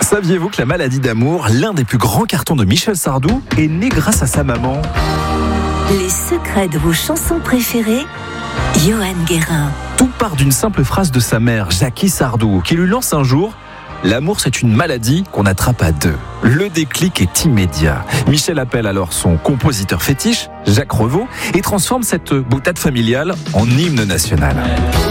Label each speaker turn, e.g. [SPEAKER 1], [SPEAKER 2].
[SPEAKER 1] Saviez-vous que La maladie d'amour, l'un des plus grands cartons de Michel Sardou, est né grâce à sa maman?
[SPEAKER 2] Les secrets de vos chansons préférées, Johan Guérin.
[SPEAKER 1] Tout part d'une simple phrase de sa mère, Jackie Sardou, qui lui lance un jour: l'amour, c'est une maladie qu'on attrape à deux. Le déclic est immédiat. Michel appelle alors son compositeur fétiche, Jacques Revaux, et transforme cette boutade familiale en hymne national.